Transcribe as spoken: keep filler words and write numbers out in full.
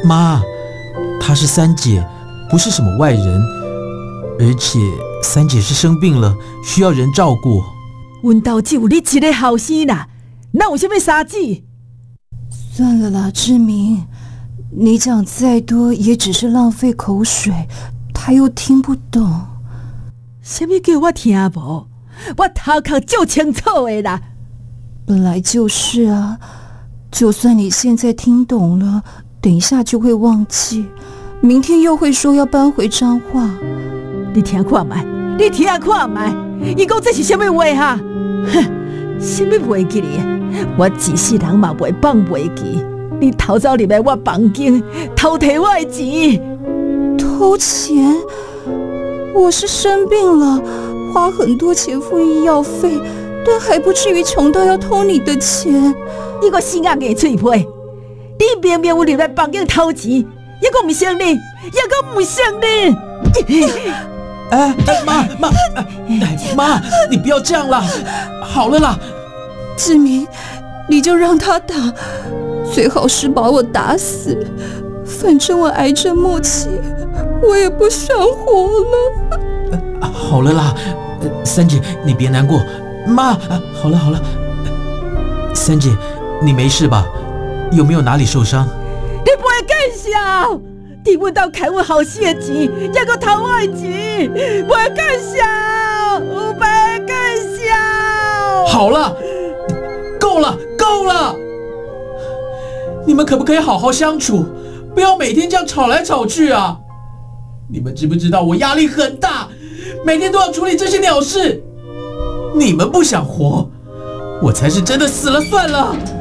妈，她是三姐，不是什么外人，而且三姐是生病了，需要人照顾。 阮家只有你一个后生啦，哪有什么三姐？ 算了啦，志明，你讲再多也只是浪费口水，他又听不懂。 什么叫我听无？我头壳就清楚的啦。 本来就是啊，就算你现在听懂了，等一下就会忘记，明天又会说要搬回彰化。 你听看卖，你听看卖，伊讲这是什么话哈？哼，什么袂记哩？我一世人嘛袂放袂记。你偷走入来我房间，偷摕我的钱。 偷钱？我是生病了，花很多钱付医药费，但还不至于穷到要偷你的钱。 你个死硬的嘴皮！你明明有入来房间偷钱，也讲不承认，也讲不承认。 哎哎，妈妈，哎妈，你不要这样啦，好了啦。 志明，你就让他打，最好是把我打死。反正我癌症末期，我也不想活了。 呃、好了啦，呃、三姐你别难过。妈，呃、好了好了，呃、三姐你没事吧？有没有哪里受伤？ 你不会干啥？你阮家开阮后生的钱，还阁偷我的钱，不会干啥？有不会干啥？ 好了，够了够了！你们可不可以好好相处？不要每天这样吵来吵去啊！你们知不知道我压力很大，每天都要处理这些鸟事。你们不想活，我才是真的死了算了。